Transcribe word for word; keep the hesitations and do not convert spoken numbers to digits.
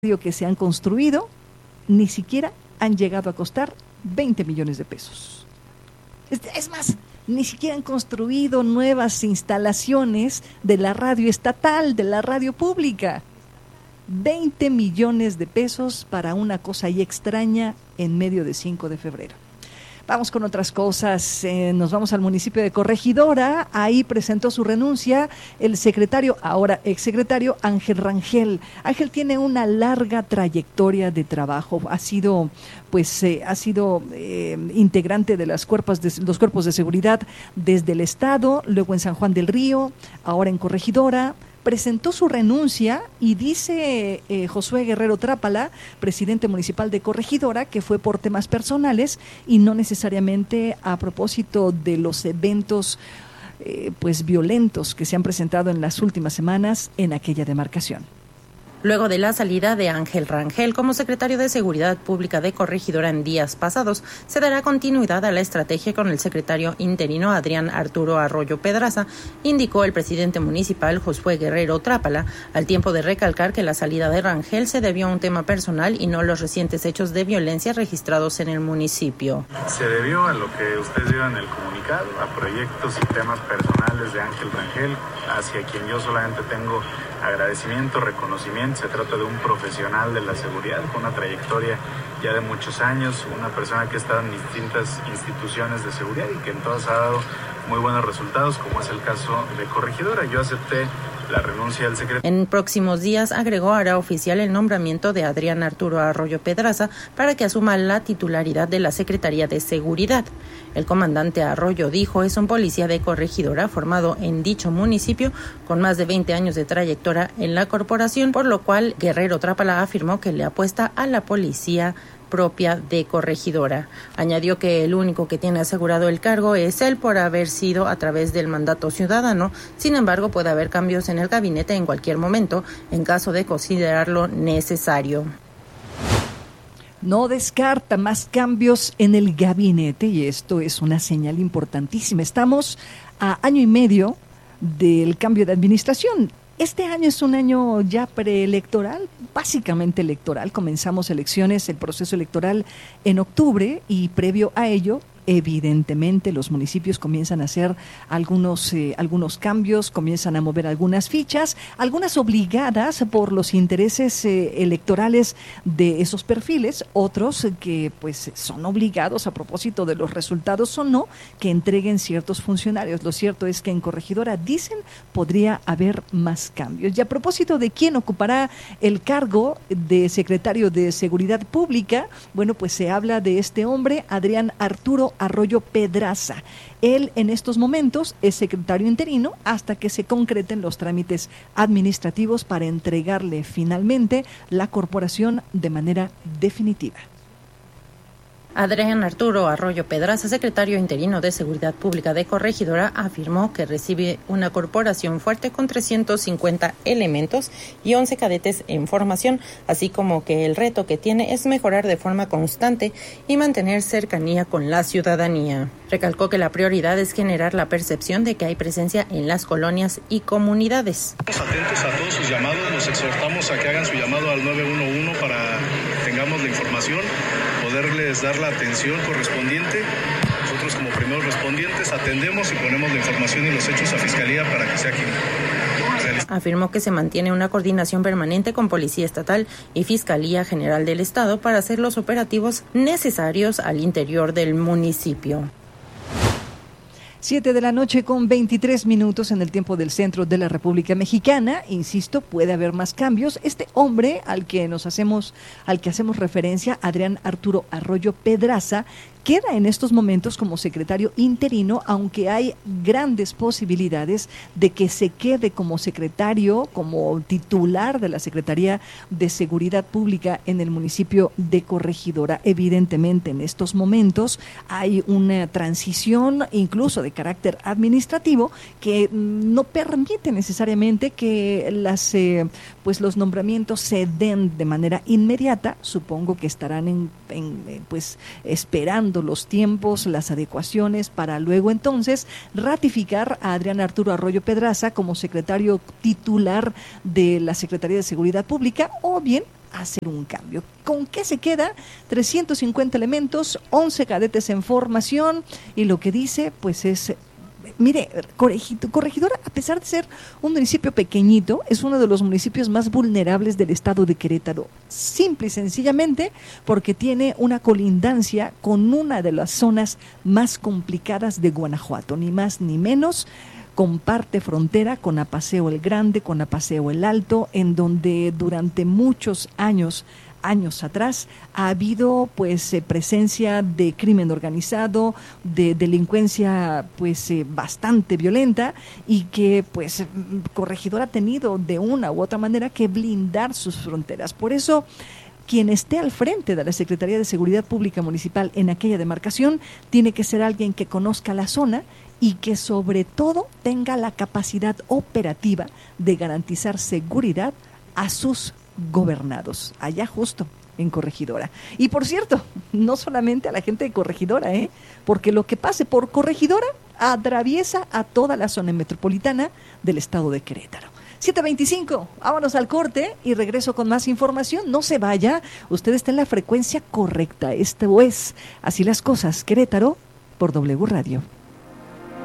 que se han construido ni siquiera han llegado a costar veinte millones de pesos. Es, es más, ni siquiera han construido nuevas instalaciones de la radio estatal, de la radio pública. veinte millones de pesos para una cosa ahí extraña en medio de cinco de febrero. Vamos con otras cosas, eh, nos vamos al municipio de Corregidora. Ahí presentó su renuncia el secretario, ahora exsecretario Ángel Rangel. Ángel tiene una larga trayectoria de trabajo, ha sido pues eh, ha sido eh, integrante de las cuerpos de los cuerpos de seguridad desde el estado, luego en San Juan del Río, ahora en Corregidora. Presentó su renuncia y dice eh, Josué Guerrero Trápala, presidente municipal de Corregidora, que fue por temas personales y no necesariamente a propósito de los eventos eh, pues violentos que se han presentado en las últimas semanas en aquella demarcación. Luego de la salida de Ángel Rangel como secretario de Seguridad Pública de Corregidora en días pasados, se dará continuidad a la estrategia con el secretario interino Adrián Arturo Arroyo Pedraza, indicó el presidente municipal Josué Guerrero Trápala, al tiempo de recalcar que la salida de Rangel se debió a un tema personal y no los recientes hechos de violencia registrados en el municipio. Se debió a lo que ustedes vieron en el comunicado, a proyectos y temas personales de Ángel Rangel, hacia quien yo solamente tengo agradecimiento, reconocimiento. Se trata de un profesional de la seguridad con una trayectoria ya de muchos años, una persona que ha estado en distintas instituciones de seguridad y que en todas ha dado muy buenos resultados, como es el caso de Corregidora. Yo acepté la renuncia del secretario. En próximos días, agregó, hará oficial el nombramiento de Adrián Arturo Arroyo Pedraza para que asuma la titularidad de la Secretaría de Seguridad. El comandante Arroyo dijo es un policía de Corregidora formado en dicho municipio con más de veinte años de trayectoria en la corporación, por lo cual Guerrero Trápala afirmó que le apuesta a la policía propia de Corregidora. Añadió que el único que tiene asegurado el cargo es él por haber sido a través del mandato ciudadano. Sin embargo, puede haber cambios en el gabinete en cualquier momento, en caso de considerarlo necesario. No descarta más cambios en el gabinete y esto es una señal importantísima. Estamos a año y medio del cambio de administración. Este año es un año ya preelectoral, básicamente electoral. Comenzamos elecciones, el proceso electoral en octubre y previo a ello, evidentemente los municipios comienzan a hacer algunos, eh, algunos cambios, comienzan a mover algunas fichas, algunas obligadas por los intereses eh, electorales de esos perfiles, otros que pues son obligados a propósito de los resultados o no que entreguen ciertos funcionarios. Lo cierto es que en Corregidora dicen podría haber más cambios. Y a propósito de quién ocupará el cargo de secretario de Seguridad Pública, bueno, pues se habla de este hombre, Adrián Arturo Arroyo Pedraza. Él en estos momentos es secretario interino hasta que se concreten los trámites administrativos para entregarle finalmente la corporación de manera definitiva. Adrián Arturo Arroyo Pedraza, secretario interino de Seguridad Pública de Corregidora, afirmó que recibe una corporación fuerte con trescientos cincuenta elementos y once cadetes en formación, así como que el reto que tiene es mejorar de forma constante y mantener cercanía con la ciudadanía. Recalcó que la prioridad es generar la percepción de que hay presencia en las colonias y comunidades. Estamos atentos a todos sus llamados, los exhortamos a que hagan su llamado al nueve uno uno para que tengamos la información, poderles dar la atención correspondiente. Nosotros como primeros respondientes atendemos y ponemos la información y los hechos a Fiscalía para que sea quien realice. Afirmó que se mantiene una coordinación permanente con Policía Estatal y Fiscalía General del Estado para hacer los operativos necesarios al interior del municipio. Siete de la noche con veintitrés minutos en el tiempo del centro de la República Mexicana. Insisto, puede haber más cambios. Este hombre al que nos hacemos, al que hacemos referencia, Adrián Arturo Arroyo Pedraza, queda en estos momentos como secretario interino, aunque hay grandes posibilidades de que se quede como secretario, como titular de la Secretaría de Seguridad Pública en el municipio de Corregidora. Evidentemente, en estos momentos hay una transición, incluso de carácter administrativo, que no permite necesariamente que las, eh, pues los nombramientos se den de manera inmediata. Supongo que estarán en, en, pues esperando los tiempos, las adecuaciones para luego entonces ratificar a Adrián Arturo Arroyo Pedraza como secretario titular de la Secretaría de Seguridad Pública, o bien hacer un cambio. ¿Con qué se queda? trescientos cincuenta elementos, once cadetes en formación, y lo que dice pues es... Mire, Corregidora, a pesar de ser un municipio pequeñito, es uno de los municipios más vulnerables del estado de Querétaro, simple y sencillamente porque tiene una colindancia con una de las zonas más complicadas de Guanajuato, ni más ni menos. Comparte frontera con Apaseo el Grande, con Apaseo el Alto, en donde durante muchos años años atrás ha habido pues eh, presencia de crimen organizado, de delincuencia pues eh, bastante violenta, y que pues Corregidora ha tenido de una u otra manera que blindar sus fronteras. Por eso quien esté al frente de la Secretaría de Seguridad Pública Municipal en aquella demarcación tiene que ser alguien que conozca la zona y que sobre todo tenga la capacidad operativa de garantizar seguridad a sus gobernados, allá justo en Corregidora. Y por cierto, no solamente a la gente de Corregidora, ¿eh? porque lo que pase por Corregidora atraviesa a toda la zona metropolitana del estado de Querétaro. siete veinticinco, vámonos al corte y regreso con más información. No se vaya, usted está en la frecuencia correcta. Esto es Así las Cosas, Querétaro, por W Radio.